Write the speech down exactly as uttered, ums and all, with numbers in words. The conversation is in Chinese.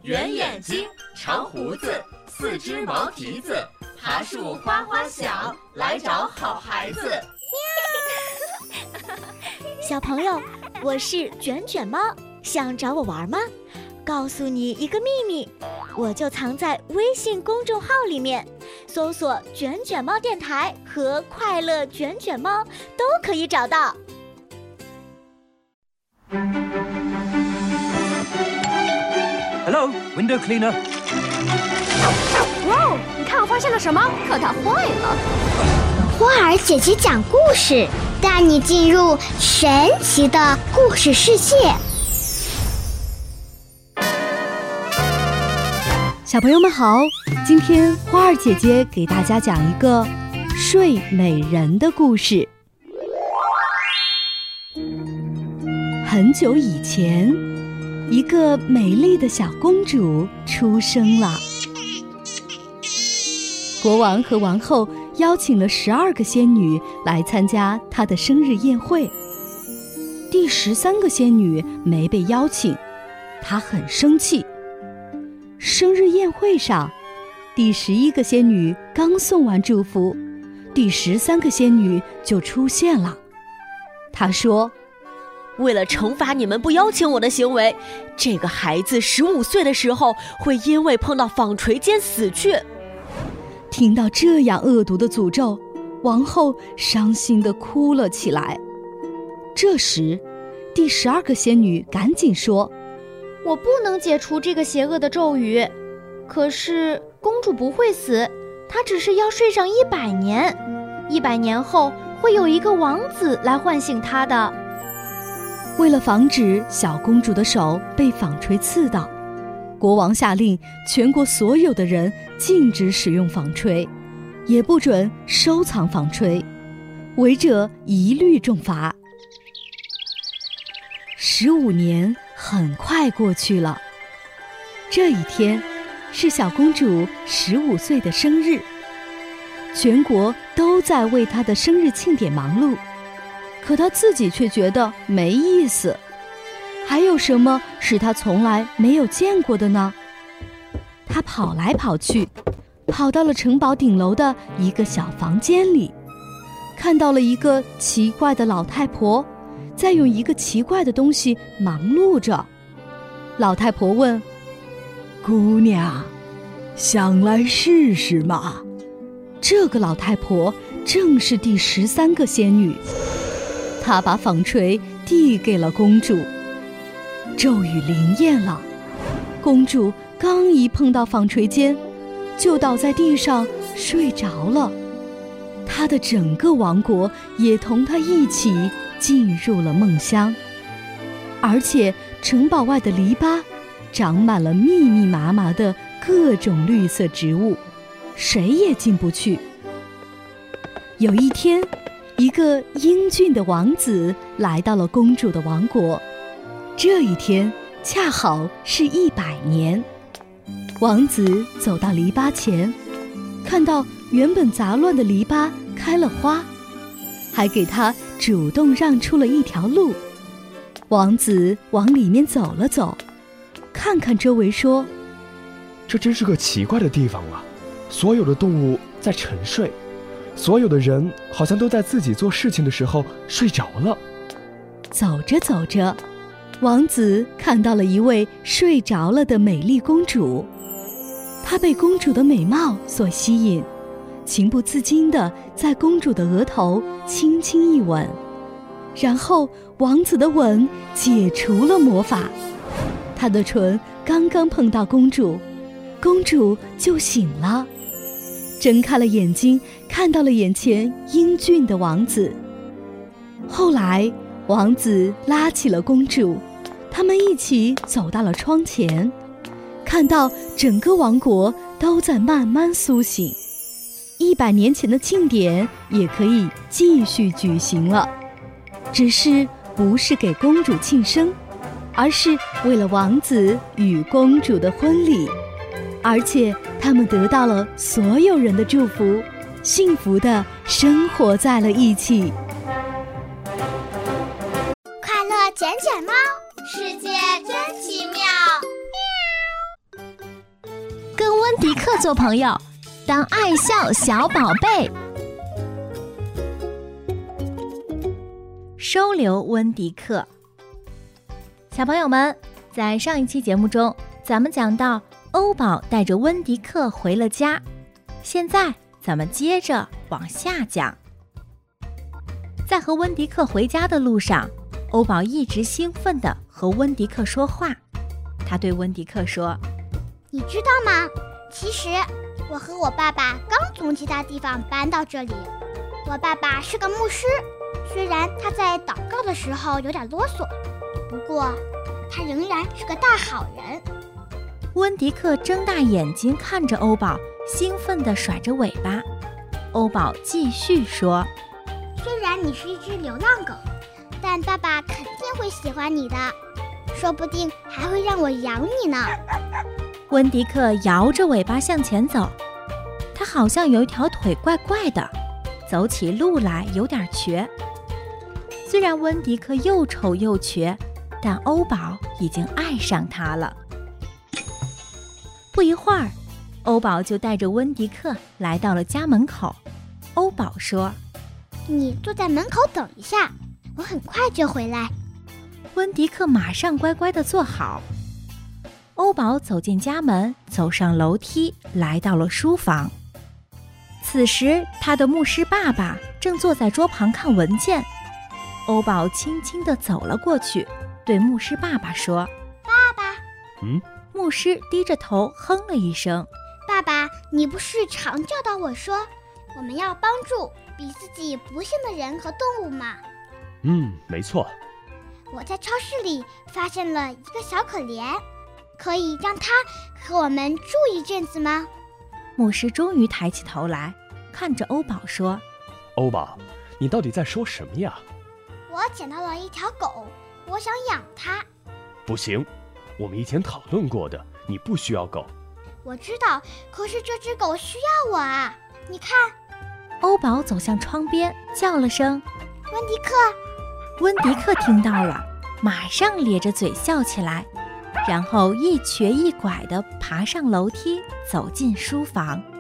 圆眼睛，长胡子，四只毛蹄子，爬树花花响，来找好孩子。 小朋友，我是卷卷猫，想找我玩吗？告诉你一个秘密，我就藏在微信公众号里面，搜索卷卷猫电台和快乐卷卷猫都可以找到。 Hello, window cleaner. 哇哦，你看我发现了什么？可它坏了。 花儿姐姐讲故事，带你进入神奇的故事世界。 小朋友们好，今天花儿姐姐给大家讲一个睡美人的故事。很久以前，一个美丽的小公主出生了。国王和王后邀请了十二个仙女来参加她的生日宴会。第十三个仙女没被邀请，她很生气。生日宴会上，第十一个仙女刚送完祝福，第十三个仙女就出现了。她说， 为了惩罚你们不邀请我的行为，这个孩子十五岁的时候会因为碰到纺锤尖死去。 听到这样恶毒的诅咒，王后伤心地哭了起来。这时，第十二个仙女赶紧说， 我不能解除这个邪恶的咒语，可是公主不会死，她只是要睡上一百年，一百年后会有一个王子来唤醒她的。 为了防止小公主的手被纺锤刺到，国王下令全国所有的人禁止使用纺锤，也不准收藏纺锤，违者一律重罚。十五年很快过去了，这一天是小公主十五岁的生日，全国都在为她的生日庆典忙碌，可她自己却觉得没意思。还有什么是她从来没有见过的呢？她跑来跑去，跑到了城堡顶楼的一个小房间里，看到了一个奇怪的老太婆在用一个奇怪的东西忙碌着。老太婆问， 姑娘，想来试试吗？ 这个老太婆正是第十三个仙女，她把纺锤递给了公主。咒语灵验了，公主刚一碰到纺锤尖，就倒在地上睡着了。她的整个王国也同她一起进入了梦乡，而且城堡外的篱笆长满了密密麻麻的各种绿色植物，谁也进不去。有一天，一个英俊的王子来到了公主的王国，这一天恰好是一百年。王子走到篱笆前，看到原本杂乱的篱笆开了花，还给他主动让出了一条路。王子往里面走了走，看看周围说， 这真是个奇怪的地方啊，所有的动物在沉睡，所有的人好像都在自己做事情的时候睡着了。 走着走着，王子看到了一位睡着了的美丽公主，他被公主的美貌所吸引，情不自禁地在公主的额头轻轻一吻，然后王子的吻解除了魔法，他的唇刚刚碰到公主，公主就醒了，睁开了眼睛，看到了眼前英俊的王子。后来王子拉起了公主，他们一起走到了窗前，看到整个王国都在慢慢苏醒，一百年前的庆典也可以继续举行了，只是不是给公主庆生，而是为了王子与公主的婚礼，而且他们得到了所有人的祝福，幸福地生活在了一起。 快乐卷卷猫，世界真奇妙。 做朋友，当爱笑小宝贝。 收留温迪克。小朋友们，在上一期节目中，咱们讲到欧宝带着温迪克回了家，现在咱们接着往下讲。在和温迪克回家的路上，欧宝一直兴奋地和温迪克说话。他对温迪克说： 你知道吗？其实我和我爸爸刚从其他地方搬到这里。我爸爸是个牧师，虽然他在祷告的时候有点啰嗦，不过他仍然是个大好人。 温迪克睁大眼睛看着欧宝，兴奋地甩着尾巴。欧宝继续说： 虽然你是一只流浪狗，但爸爸肯定会喜欢你的，说不定还会让我养你呢。 温迪克摇着尾巴向前走，他好像有一条腿怪怪的，走起路来有点瘸。虽然温迪克又丑又瘸，但欧宝已经爱上他了。不一会儿，欧宝就带着温迪克来到了家门口。欧宝说： 你坐在门口等一下，我很快就回来。 温迪克马上乖乖地坐好。欧宝走进家门，走上楼梯，来到了书房。此时他的牧师爸爸正坐在桌旁看文件。欧宝轻轻地走了过去，对牧师爸爸说： 爸爸。 嗯？ 牧师低着头哼了一声。 爸爸，你不是常教导我说我们要帮助比自己不幸的人和动物吗？ 嗯，没错。 我在超市里发现了一个小可怜，可以让他和我们住一阵子吗？ 牧师终于抬起头来，看着欧宝说： 欧宝，你到底在说什么呀？ 我捡到了一条狗，我想养它。 不行，我们以前讨论过的，你不需要狗。 我知道，可是这只狗需要我啊！你看。 欧宝走向窗边，叫了声： 温迪克。 温迪克听到了，马上咧着嘴笑起来，然后一瘸一拐地爬上楼梯，走进书房。